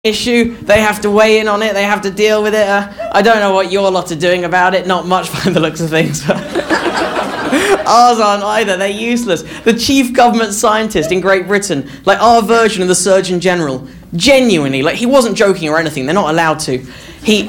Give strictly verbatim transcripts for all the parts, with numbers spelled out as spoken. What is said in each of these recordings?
issue, they have to weigh in on it, they have to deal with it. Uh, I don't know what your lot are doing about it, not much by the looks of things. But ours aren't either, they're useless. The chief government scientist in Great Britain, like our version of the Surgeon General, genuinely, like he wasn't joking or anything, they're not allowed to. He,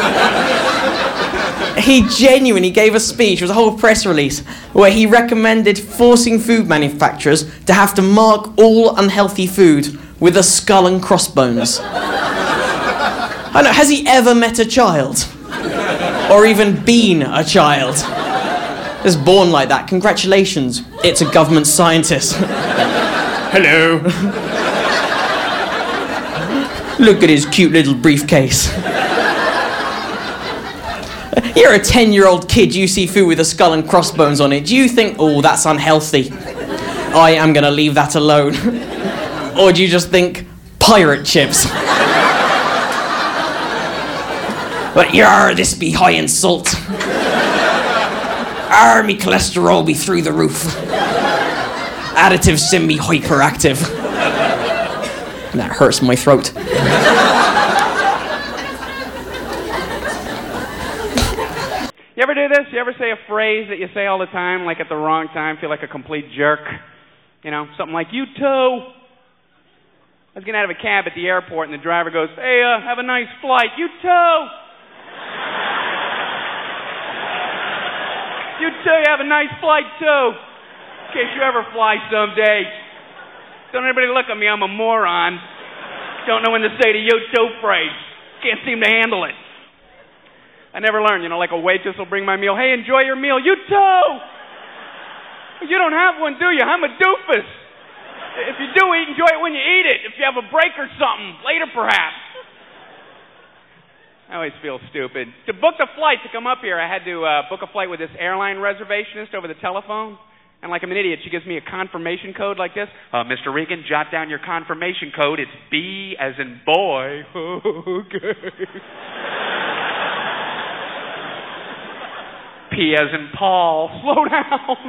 he genuinely gave a speech, it was a whole press release, where he recommended forcing food manufacturers to have to mark all unhealthy food with a skull and crossbones. I don't know, has he ever met a child? Or even been a child? Just born like that. Congratulations, it's a government scientist. Hello. Look at his cute little briefcase. You're a ten-year-old kid, you see food with a skull and crossbones on it. Do you think, oh, that's unhealthy? I am going to leave that alone. Or do you just think, pirate chips? But yar, this be high in salt. Ar, me cholesterol be through the roof. Additives send me hyperactive. And that hurts my throat. You ever do this? You ever say a phrase that you say all the time, like at the wrong time, feel like a complete jerk? You know, something like, you too. I was getting out of a cab at the airport, and the driver goes, hey, uh, have a nice flight. You too. You too, you have a nice flight, too. In case you ever fly someday. Don't anybody look at me, I'm a moron. Don't know when to say the you too phrase. Can't seem to handle it. I never learned, you know, like a waitress will bring my meal. Hey, enjoy your meal. You too. You don't have one, do you? I'm a doofus. If you do eat, enjoy it when you eat it. If you have a break or something, later perhaps. I always feel stupid. To book a flight to come up here, I had to uh, book a flight with this airline reservationist over the telephone. And like I'm an idiot, she gives me a confirmation code like this. Uh, Mister Regan, jot down your confirmation code. It's B as in boy. Okay. P as in Paul. Slow down.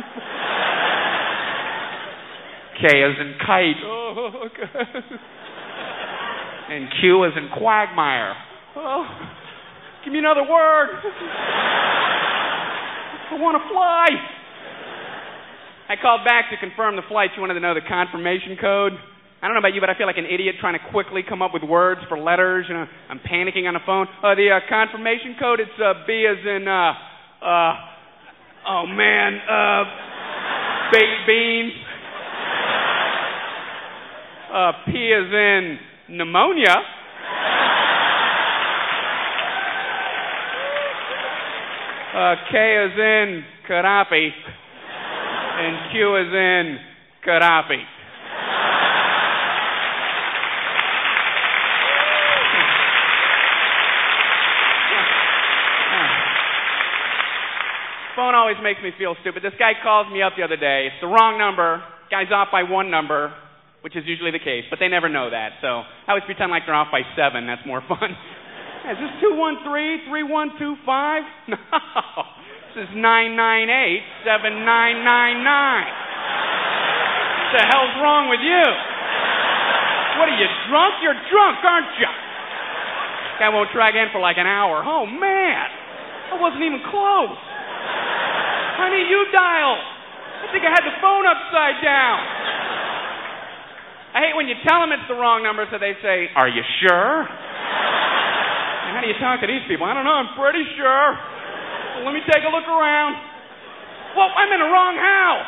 K as in kite. Oh, okay. And Q as in quagmire. Oh, give me another word. I want to fly. I called back to confirm the flight. She wanted to know the confirmation code. I don't know about you, but I feel like an idiot trying to quickly come up with words for letters. You know, I'm panicking on the phone. Uh, the uh, confirmation code, it's uh, B as in, uh, uh, oh man, uh, baked beans. Uh, P as in pneumonia. Uh, K as in Gaddafi. And Q as in Gaddafi. Phone always makes me feel stupid. This guy calls me up the other day. It's the wrong number. Guy's off by one number, which is usually the case, but they never know that. So I always pretend like they're off by seven. That's more fun. Is this two one three, three one two five? No. This is nine nine eight, seven nine nine nine. What the hell's wrong with you? What are you, drunk? You're drunk, aren't you? Guy won't try again for like an hour. Oh, man. I wasn't even close. Honey, you dial. I think I had the phone upside down. I hate when you tell them it's the wrong number, so they say, are you sure? And how do you talk to these people? I don't know, I'm pretty sure. Well, let me take a look around. Well, I'm in the wrong house.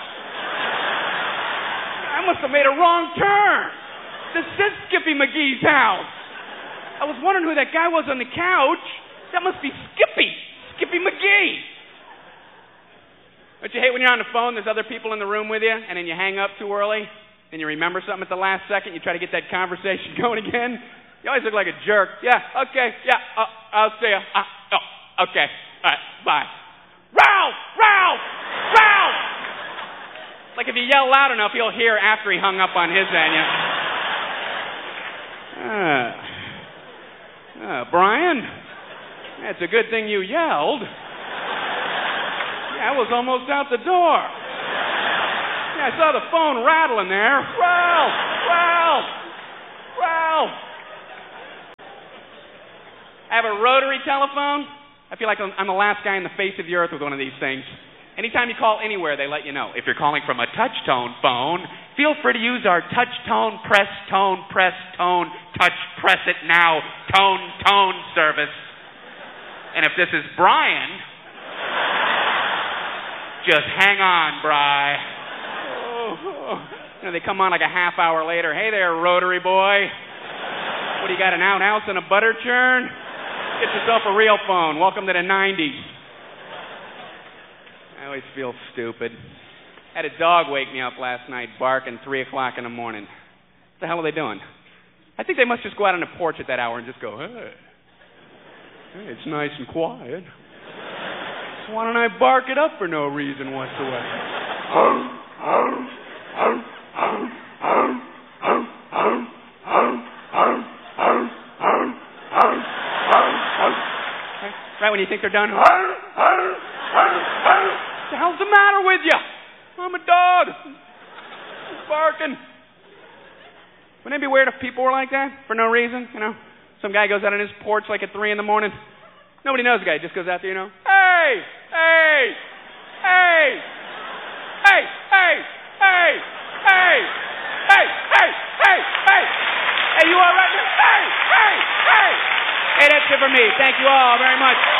I must have made a wrong turn. This is Skippy McGee's house. I was wondering who that guy was on the couch. That must be Skippy. Skippy McGee. Don't you hate when you're on the phone, there's other people in the room with you, and then you hang up too early, and you remember something at the last second, you try to get that conversation going again? You always look like a jerk. Yeah, okay, yeah, uh, I'll see you. Uh, oh, okay, all right, bye. Ralph! Ralph! Ralph! Like if you yell loud enough, he'll hear after he hung up on his end. You know? uh, uh, Brian, it's a good thing you yelled. Yeah, I was almost out the door. Yeah, I saw the phone rattling there. Ralph! Ralph! Ralph! I have a rotary telephone. I feel like I'm, I'm the last guy on the face of the earth with one of these things. Anytime you call anywhere, they let you know. If you're calling from a touch tone phone, feel free to use our touch tone, press tone, press tone, touch, press it now, tone, tone service. And if this is Brian, just hang on, Bri. Oh, oh. You know, they come on like a half hour later. Hey there, rotary boy. What do you got, an outhouse and a butter churn? Get yourself a real phone. Welcome to the nineties. I always feel stupid. I had a dog wake me up last night barking three o'clock in the morning. What the hell are they doing? I think they must just go out on the porch at that hour and just go, hey, hey it's nice and quiet. So why don't I bark it up for no reason whatsoever? Right when you think they're done. What the hell's the matter with you? I'm a dog. I'm barking. Wouldn't it be weird if people were like that for no reason? You know, some guy goes out on his porch like at three in the morning. Nobody knows the guy. He just goes out there, you know. Hey, hey, hey, hey, hey, hey, hey, hey, hey, hey, hey. Hey, you all right? Hey, hey, hey. Hey, that's it for me. Thank you all very much.